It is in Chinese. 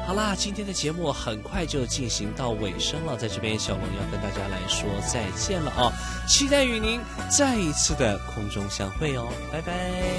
好啦，今天的节目很快就进行到尾声了，在这边小龙要跟大家来说再见了啊！期待与您再一次的空中相会哦，拜拜。